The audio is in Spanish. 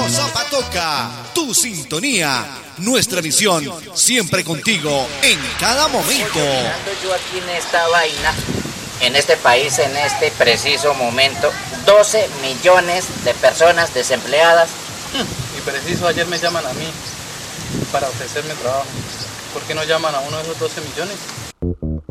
Radio Zapatoca, tu sintonía, nuestra visión, siempre contigo en cada momento. Yo aquí en esta vaina, en este país, en este preciso momento, 12 millones de personas desempleadas. Y preciso, ayer me llaman a mí para ofrecerme trabajo. ¿Por qué no llaman a uno de esos 12 millones?